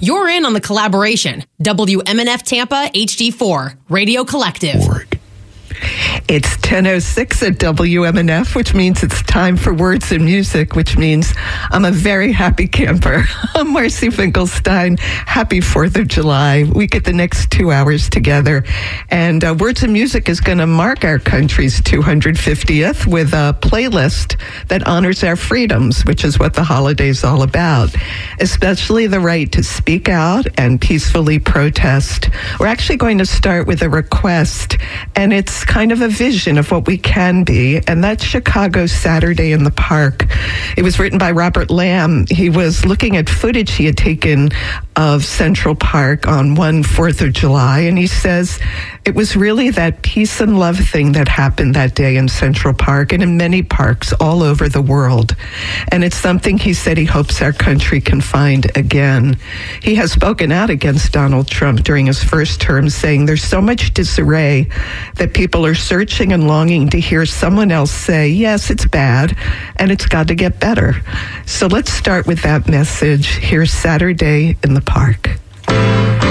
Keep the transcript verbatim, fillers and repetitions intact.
You're in on the collaboration. W M N F Tampa H D four Radio Collective. It's ten oh six at W M N F, which means it's time for Words and Music, which means I'm a very happy camper. I'm Marcy Finkelstein. Happy fourth of July. We get the next two hours together. And uh, Words and Music is going to mark our country's two hundred fiftieth with a playlist that honors our freedoms, which is what the holiday's all about, especially the right to speak out and peacefully protest. We're actually going to start with a request, and it's kind of a vision of what we can be, and that's Chicago Saturday in the Park. It was written by Robert Lamb. He was looking at footage he had taken of Central Park on one fourth of July, and he says it was really that peace and love thing that happened that day in Central Park and in many parks all over the world. And it's something he said he hopes our country can find again. He has spoken out against Donald Trump during his first term, saying there's so much disarray that people are searching and longing to hear someone else say, yes, it's bad, and it's got to get better. So let's start with that message. Here's Saturday in the Park.